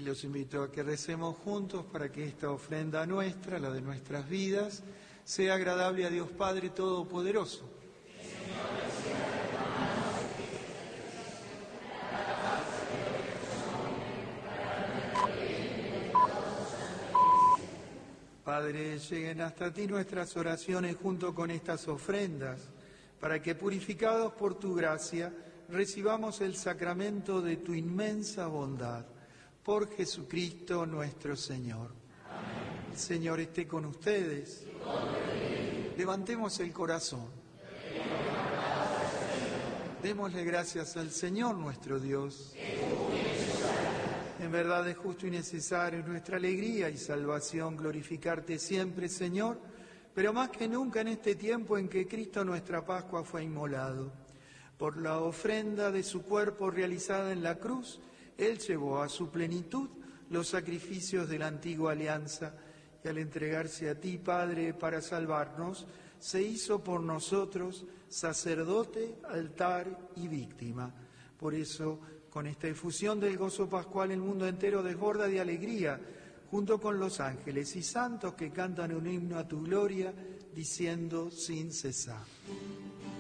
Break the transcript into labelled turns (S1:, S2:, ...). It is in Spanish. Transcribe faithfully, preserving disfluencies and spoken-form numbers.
S1: Y los invito a que recemos juntos para que esta ofrenda nuestra, la de nuestras vidas, sea agradable a Dios Padre Todopoderoso. Padre, lleguen hasta ti nuestras oraciones junto con estas ofrendas, para que, purificados por tu gracia, recibamos el sacramento de tu inmensa bondad. Por Jesucristo nuestro Señor. Amén. El Señor esté con ustedes. Levantemos el corazón. Démosle gracias al Señor nuestro Dios. En verdad es justo y necesario nuestra alegría y salvación glorificarte siempre, Señor, pero más que nunca en este tiempo en que Cristo nuestra Pascua fue inmolado. Por la ofrenda de su cuerpo realizada en la cruz, Él llevó a su plenitud los sacrificios de la antigua alianza y al entregarse a ti, Padre, para salvarnos, se hizo por nosotros sacerdote, altar y víctima. Por eso, con esta efusión del gozo pascual, el mundo entero desborda de alegría, junto con los ángeles y santos que cantan un himno a tu gloria, diciendo sin cesar.